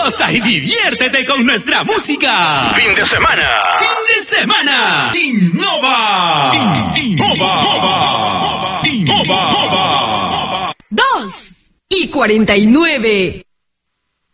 Goza y diviértete con nuestra música. Fin de semana. Fin de semana. Innova. Innova. 2:49.